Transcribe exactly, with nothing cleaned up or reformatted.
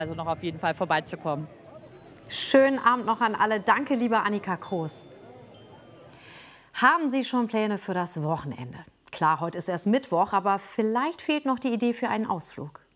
Also noch auf jeden Fall vorbeizukommen. Schönen Abend noch an alle. Danke, liebe Annika Kroos. Haben Sie schon Pläne für das Wochenende? Klar, heute ist erst Mittwoch, aber vielleicht fehlt noch die Idee für einen Ausflug.